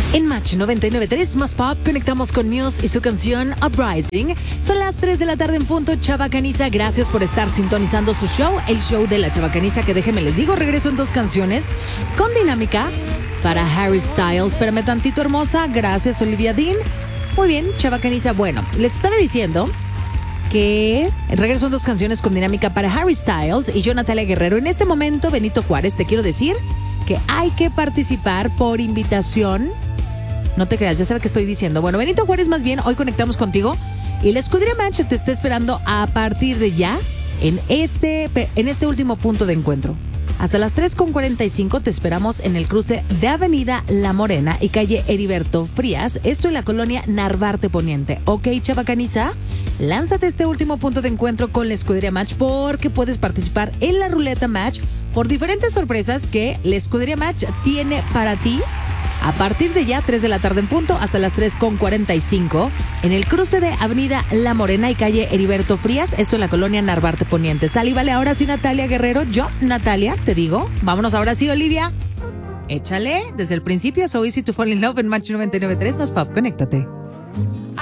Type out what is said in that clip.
En Match 99.3 más pop conectamos con Muse y su canción Uprising. Son las 3 de la tarde en punto. Chava Caniza, gracias por estar sintonizando su show, el show de la Chava Caniza, que déjeme les digo, regreso en 2 canciones con dinámica para Harry Styles. Espérame tantito, hermosa. Gracias, Olivia Dean. Muy bien, Chava Caniza. Bueno, les estaba diciendo que regreso en 2 canciones con dinámica para Harry Styles y yo, Natalia Guerrero. En este momento, Benito Juárez, te quiero decir que hay que participar por invitación. No te creas, ya sabes qué estoy diciendo. Bueno, Benito Juárez, más bien, hoy conectamos contigo y la Escudería Match te está esperando a partir de ya en este último punto de encuentro. Hasta las 3:45 te esperamos en el cruce de Avenida La Morena y calle Heriberto Frías, esto en la colonia Narvarte Poniente. Ok, Chava Caniza, lánzate este último punto de encuentro con la Escudería Match porque puedes participar en la Ruleta Match por diferentes sorpresas que la Escudería Match tiene para ti. A partir de ya, 3 de la tarde en punto, hasta las 3:45, en el cruce de Avenida La Morena y calle Heriberto Frías, esto en la colonia Narvarte Poniente. Sal y vale, ahora sí, Natalia Guerrero, yo, Natalia, te digo. Vámonos ahora sí, Olivia. Échale, desde el principio, So Easy to Fall in Love en Match 99.3 más pop, conéctate.